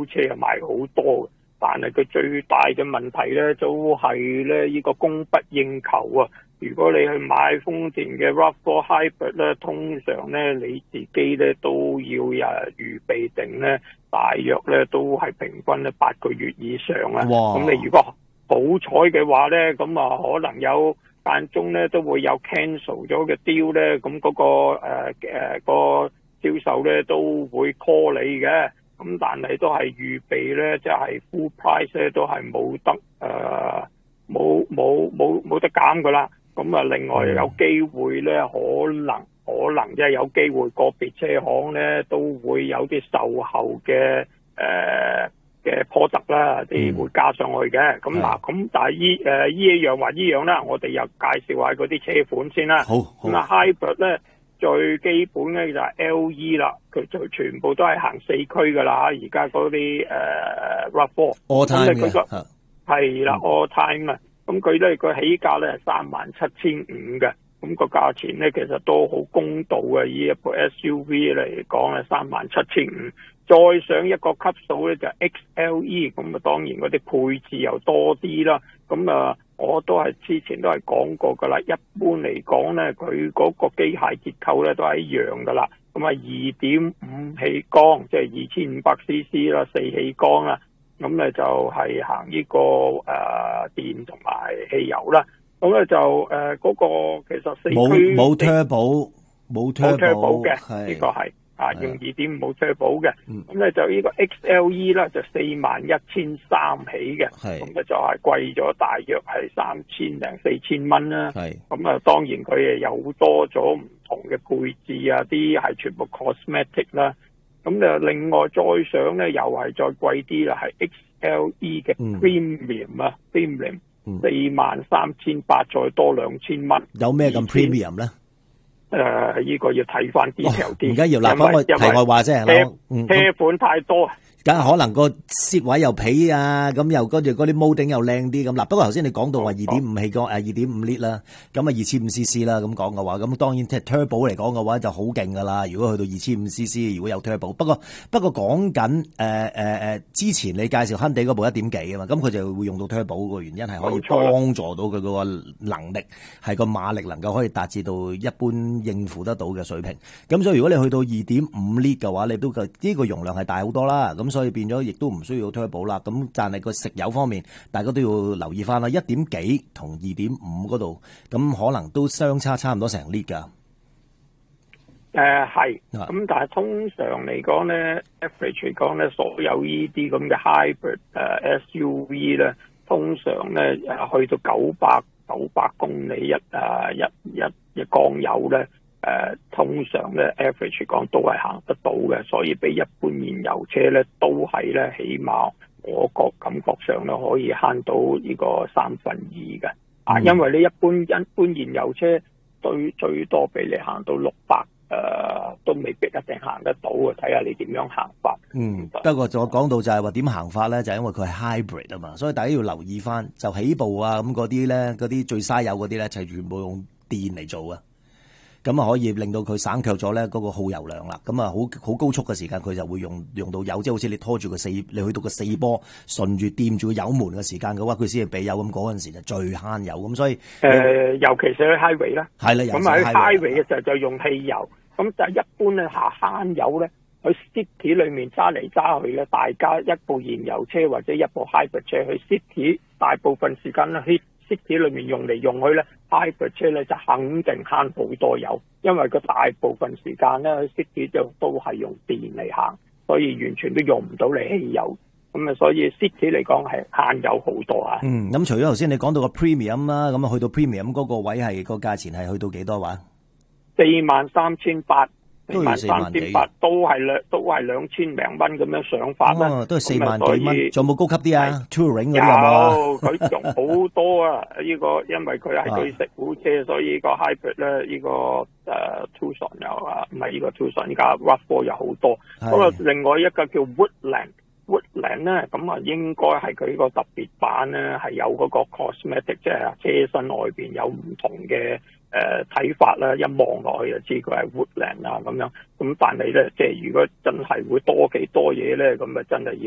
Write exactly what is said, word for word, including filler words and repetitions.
車係賣好多嘅，但係佢最大嘅問題咧，都係咧呢個供不應求啊！如果你去買豐田嘅 RAV 四 Hybrid 咧，通常咧你自己咧都要誒預備定咧，大約咧都係平均咧八個月以上啊！咁你如果好彩嘅話咧，咁啊可能有間中咧都會有 cancel 咗嘅 deal 咧，咁嗰、嗰個誒誒、呃嗰個銷售咧都會 call 你嘅。咁但係都係預備咧，即係 full price 咧都係冇得誒冇冇冇冇得減噶啦。咁啊，另外有機會咧，可能可能即係有機會個別車行咧都會有啲售後嘅誒嘅 product 啦，啲會加上去嘅。咁嗱，咁但係依誒依一樣話依樣啦，我哋又介紹下嗰啲車款先啦。 好，咁啊 Hybrid 咧。最基本咧就係 L E 啦，佢就全部都係行四驅噶啦，而家嗰啲誒 RAV 四 all time 嘅係啦 all time 啊，咁佢咧個起價咧係三萬七千五嘅，咁個價錢咧其實都好公道嘅，以一部 S U V 嚟講係三萬七千五，再上一個級數咧就 X L E， 咁啊當然嗰啲配置又多啲啦，咁啊。我都係之前都係講過噶啦，一般嚟講咧，佢嗰個機械結構咧都係一樣噶啦。咁啊，二點五氣缸，即係二千五百 C C 啦，四氣缸啦。咁咧就係行呢、這個誒、呃、電同埋汽油啦。咁咧就誒嗰、呃那個其實四驅冇冇 turbo 冇 turbo 嘅呢個係。啊，用二點五冇車保嘅，咁咧就呢個 X L E 啦，就四萬一千三起嘅，咁咧就係貴咗大約係三千零四千蚊啦。咁啊，當然佢誒有多咗唔同嘅配置啊，啲係全部 cosmetic 啦。咁就另外再上咧，又係再貴啲啦，係 X L E 嘅 premium 啊、嗯、，premium 四萬三千八，再多兩千蚊。 有咩咁 premium 咧？ 誒、呃，呢、這個要睇翻 detail 啲， 而家要嗱，幫我題外話啫， 車、嗯、車款太多， 梗係可能個攝位又皮啊，咁又跟住嗰啲模頂又靚啲咁。嗱，不過頭先你講到話二點五氣缸誒，二點五 lit 啦，咁啊二千五 C C 啦，咁講嘅話，咁當然即係 turbo 嚟講嘅話就好勁噶啦。如果去到二千五 C C， 如果有 turbo， 不過不過講緊誒誒誒，之前你介紹亨地嗰部一點幾啊嘛，咁佢就會用到 turbo 個原因係可以幫助到佢嗰個能力，係個馬力能夠可以達至到一般應付得到嘅水平。咁所以如果你去到二點五 lit 嘅話，你都呢、這個容量係大好多啦。咁所以變咗亦都唔需要 turbo 啦。咁但係個食油方面，大家都要留意翻啦。一點幾同二點五嗰度，咁可能都相差差唔多成 lit 㗎。 誒係，咁但係通常嚟講咧 ，average 嚟講咧，所有呢啲咁嘅 hybrid 誒 S U V 咧，通常咧誒去到九百九百公里一誒一一一缸油咧。誒、呃，通常咧 average 講都係行得到嘅，所以比一般燃油車咧都係咧，起碼我覺感覺上咧可以慳到呢個三分二嘅。啊，因為你一般一般燃油車最最多俾你行到六百，誒，都未必一定行得到嘅，睇下你點樣行法。 嗯，不過我講到就係話點行法咧，就係、因為佢係 hybrid 啊嘛，所以大家要留意翻，就起步啊咁嗰啲咧，嗰啲最嘥油嗰啲咧，就係全部用電嚟做啊。咁啊，可以令到佢省卻咗咧嗰個耗油量啦。咁啊，好好高速嘅時間，佢就會用用到油，即係好似你拖住個四，你去到個四波，順住掂住個油門嘅時間嘅話，佢先係俾油。咁嗰陣時就最慳油。咁所以誒、 呃，尤其是喺 highway 啦， 係啦， 咁喺 highway 嘅時候就用汽油。咁但係一般咧下慳油咧，喺 city 裏面揸嚟揸去咧，大家一部燃油車或者一部 hybrid 車去 city， 大部分時間咧喺 city 裏面用嚟用去咧。hybrid 車咧就肯定慳好多油，因為佢大部分時間咧 city 就都係用電嚟行，所以完全都用唔到你汽油。咁啊，所以 city 嚟講係慳油好多啊。 嗯，咁除咗頭先你講到個 premium 啦，咁啊去到 premium 嗰個位係個價錢係去到幾多話？ 四萬三千八。 都要四萬幾， 都係兩都係兩千零蚊咁樣上法啦、 哦，都係四萬幾蚊。仲有冇高級啲啊 ？Touring 嗰啲有冇？佢用好多啊！呢、這個因為佢係對食股車，所以個 hybrid 咧，呢、這個誒、uh, Tucson 又啊，唔係呢個 Tucson，依家 RAV 四有好多。咁啊，另外一個叫 Woodland，Woodland 咧，咁啊應該係佢個特別版咧，係有嗰個 cosmetic， 即係車身外邊有唔同嘅。誒睇法啦，一望落去就知佢係 Woodland 啊咁樣，咁但係咧，即係如果真係會多幾多嘢咧，咁啊真係要。